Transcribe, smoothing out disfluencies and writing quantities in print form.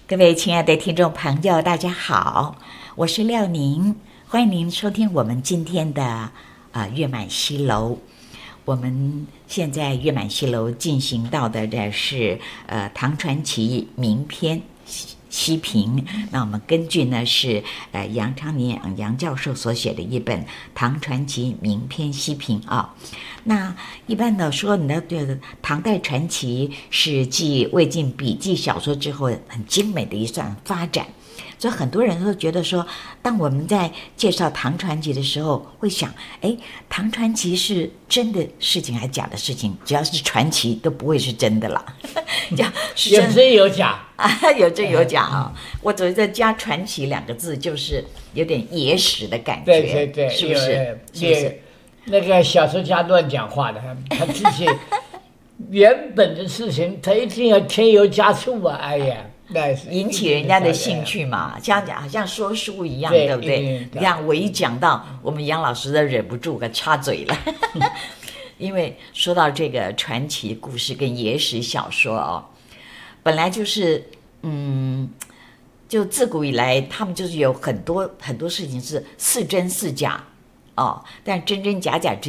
各位亲爱的听众朋友，大家好，我是廖宁，欢迎您收听我们今天的月满西楼。我们现在月满西楼进行到的是唐传奇名篇西评。那我们根据呢是杨昌年杨教授所写的一本唐传奇名篇西评啊。那一般的说，你的唐代传奇是继魏晋笔记小说之后很精美的一段发展，所以很多人都觉得说，当我们在介绍唐传奇的时候，会想，唐传奇是真的事情还是假的事情？只要是传奇，都不会是真的了。 有真有假有真有假啊！我总是加“传奇”两个字，就是有点野史的感觉， 对， 是不是？是不是？ 那个小说家乱讲话的，他自己原本的事情，他一定要添油加醋啊！哎呀，那是引起人家的兴趣嘛，这样讲好像说书一样，对不对？你看我一讲到，我们杨老师都忍不住给插嘴了。因为说到这个传奇故事跟野史小说哦，本来就是就自古以来，他们就是有很多事情是似真似假哦，但真真假假之